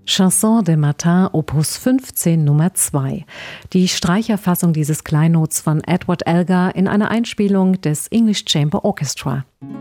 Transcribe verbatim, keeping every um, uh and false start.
Chanson de Matin, Opus fünfzehn, Nummer zwei. Die Streicherfassung dieses Kleinnots von Edward Elgar in einer Einspielung des English Chamber Orchestra.